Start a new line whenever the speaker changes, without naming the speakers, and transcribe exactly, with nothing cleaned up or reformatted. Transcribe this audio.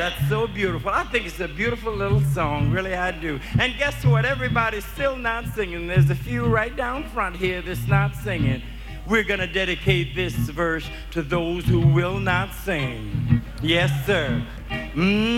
that's so beautiful. I think it's a beautiful little song, really I do. And guess what? Everybody's still not singing. There's a few right down front here that's not singing. We're going to dedicate this verse to those who will not sing. Yes, sir. Mm.